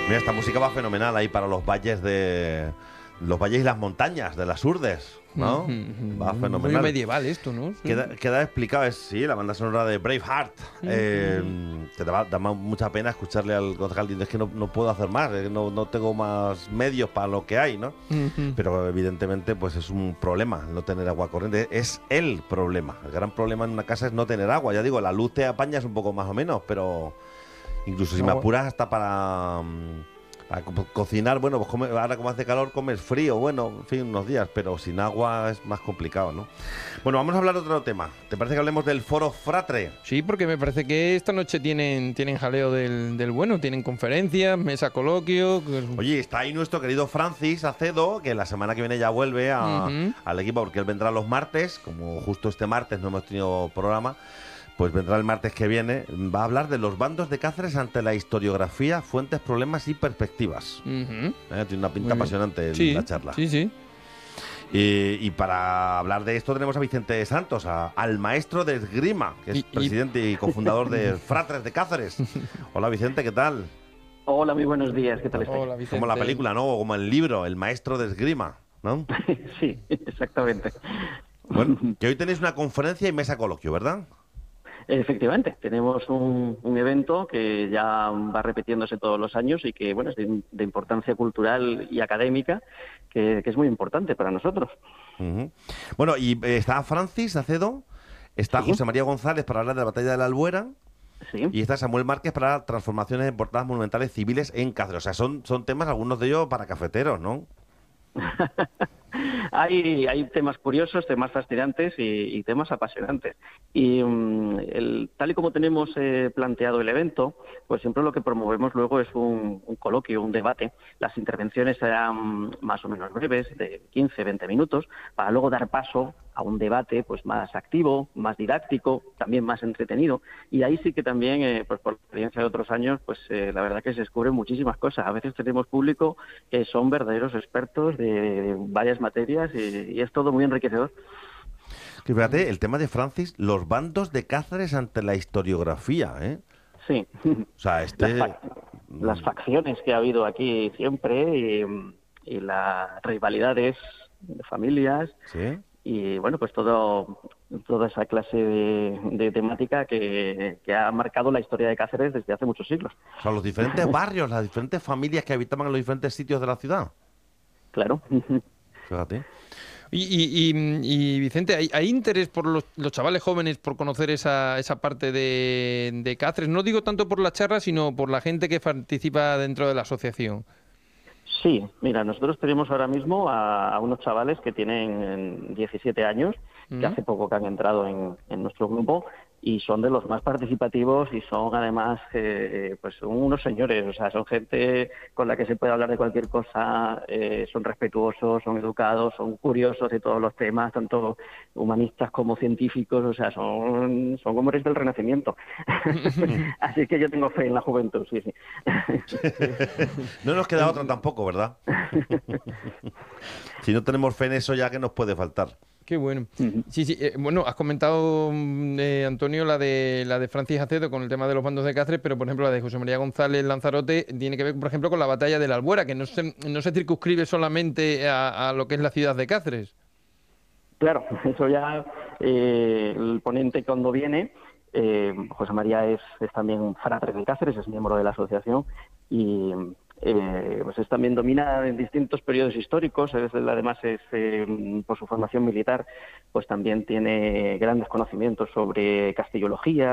Mira, esta música va fenomenal ahí para los valles y las montañas de las Urdes, ¿no? Va Un rollo fenomenal. medieval esto, ¿no? Sí. Queda explicado, sí, la banda sonora de Braveheart. Te da mucha pena escucharle al concejal diciendo es que no puedo hacer más, no tengo más medios para lo que hay, ¿no? Pero evidentemente pues es un problema no tener agua corriente, es el problema. El gran problema en una casa es no tener agua. Ya digo, la luz te apañas un poco más o menos, pero incluso si me apuras hasta para cocinar, bueno, pues ahora como hace calor comes frío, bueno, en fin, unos días, pero sin agua es más complicado, ¿no? Bueno, vamos a hablar de otro tema. ¿Te parece que hablemos del Foro Fratre? Sí, porque me parece que esta noche tienen jaleo del bueno, tienen conferencias, mesa coloquio. Oye, está ahí nuestro querido Francis Acedo, que la semana que viene ya vuelve al equipo, porque él vendrá los martes, como justo este martes no hemos tenido programa. Pues vendrá el martes que viene, va a hablar de los bandos de Cáceres ante la historiografía, fuentes, problemas y perspectivas. Tiene una pinta apasionante la charla. Sí. Y para hablar de esto tenemos a Vicente Santos, al maestro de esgrima, que es presidente y cofundador de Fratres de Cáceres. Hola Vicente, ¿qué tal? Hola, muy buenos días, ¿qué tal estáis? Hola, Vicente. Como la película, ¿no? O como el libro, El maestro de esgrima, ¿no? Sí, exactamente. Bueno, que hoy tenéis una conferencia y mesa coloquio, ¿verdad? Efectivamente, tenemos un evento que ya va repitiéndose todos los años y que bueno es de importancia cultural y académica, que es muy importante para nosotros. Bueno, y está Francis Acedo, está José María González para hablar de la batalla de la Albuera, y está Samuel Márquez para transformaciones en portadas monumentales civiles en Cáceres. O sea, son temas, algunos de ellos para cafeteros, ¿no? Hay temas curiosos, temas fascinantes y temas apasionantes. Y tal y como tenemos planteado el evento, pues siempre lo que promovemos luego es un coloquio, un debate. Las intervenciones serán más o menos breves, de 15, 20 minutos, para luego dar paso a un debate pues más activo, más didáctico, también más entretenido. Y ahí sí que también, pues por experiencia de otros años, pues la verdad que se descubren muchísimas cosas. A veces tenemos público que son verdaderos expertos de varias materias y es todo muy enriquecedor. Que fíjate, el tema de Francis, los bandos de Cáceres ante la historiografía, ¿eh? Sí. O sea, las facciones que ha habido aquí siempre y las rivalidades de familias. ¿Sí? Y bueno, pues toda esa clase de temática que ha marcado la historia de Cáceres desde hace muchos siglos. O sea, los diferentes barrios, las diferentes familias que habitaban en los diferentes sitios de la ciudad. Claro. Fíjate. Y Vicente, ¿hay interés por los chavales jóvenes por conocer esa parte de Cáceres? No digo tanto por la charla, sino por la gente que participa dentro de la asociación. Sí, mira, nosotros tenemos ahora mismo a unos chavales que tienen 17 años, que hace poco que han entrado en nuestro grupo y son de los más participativos y son además pues son unos señores, o sea, son gente con la que se puede hablar de cualquier cosa, son respetuosos, son educados, son curiosos de todos los temas, tanto humanistas como científicos, o sea, son hombres del Renacimiento. Así que yo tengo fe en la juventud, sí. No nos queda otra tampoco, ¿verdad? Si no tenemos fe en eso, ya que nos puede faltar. Qué bueno. Sí. Bueno, has comentado, Antonio, la de Francis Acedo con el tema de los bandos de Cáceres, pero por ejemplo la de José María González Lanzarote tiene que ver, por ejemplo, con la batalla de la Albuera, que no se circunscribe solamente a lo que es la ciudad de Cáceres. Claro, eso ya el ponente cuando viene, José María es también un fratre de Cáceres, es miembro de la asociación y pues también domina en distintos periodos históricos, además es por su formación militar, pues también tiene grandes conocimientos sobre castellología,